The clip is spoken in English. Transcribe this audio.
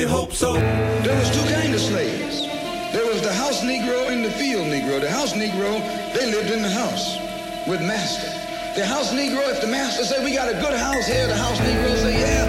Hope so. There was two kinds of slaves. There was the house Negro and the field Negro. The house Negro, they lived in the house with master. The house Negro, if the master said, we got a good house here, the house Negro say, yeah,